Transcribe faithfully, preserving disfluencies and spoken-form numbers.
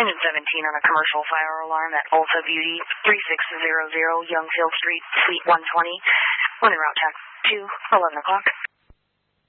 Engine seventeen on a commercial fire alarm at Ulta Beauty, thirty-six hundred Youngfield Street, Suite one twenty. One en route, tax two, eleven o'clock.